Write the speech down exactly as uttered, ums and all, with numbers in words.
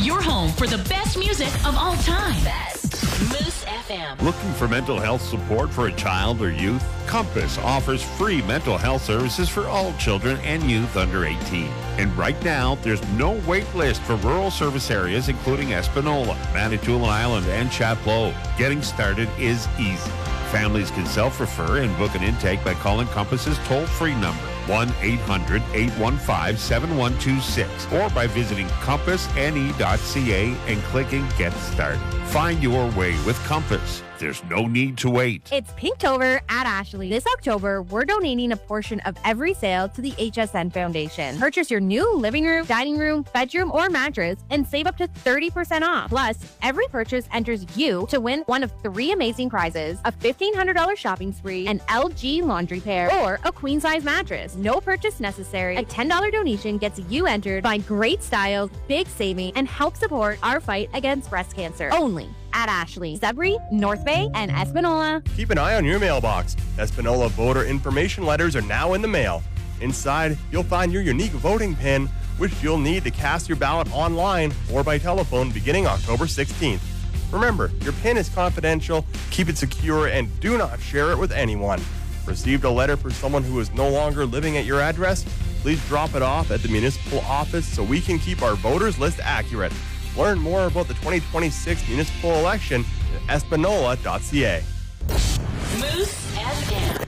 Your home for the best music of all time. Best. Moose F M. Looking for mental health support for a child or youth? Compass offers free mental health services for all children and youth under eighteen. And right now, there's no wait list for rural service areas including Espanola, Manitoulin Island, and Chapleau. Getting started is easy. Families can self-refer and book an intake by calling Compass's toll-free number, one eight hundred eight one five seven one two six, or by visiting compass n e dot c a and clicking Get Started. Find your way with Compass. There's no need to wait. It's Pinktober at Ashley. This October, we're donating a portion of every sale to the H S N Foundation. Purchase your new living room, dining room, bedroom, or mattress and save up to thirty percent off. Plus, every purchase enters you to win one of three amazing prizes: a fifteen hundred dollars shopping spree, an L G laundry pair, or a queen-size mattress. No purchase necessary. A ten dollars donation gets you entered. Find great styles, big saving, and help support our fight against breast cancer. Only at Ashley, Sudbury, North Bay, and Espanola. Keep an eye on your mailbox. Espanola voter information letters are now in the mail. Inside, you'll find your unique voting pin, which you'll need to cast your ballot online or by telephone beginning October sixteenth. Remember, your pin is confidential, keep it secure, and do not share it with anyone. Received a letter for someone who is no longer living at your address? Please drop it off at the municipal office so we can keep our voters list accurate. Learn more about the twenty twenty-six municipal election at espanola dot c a. Moose F M.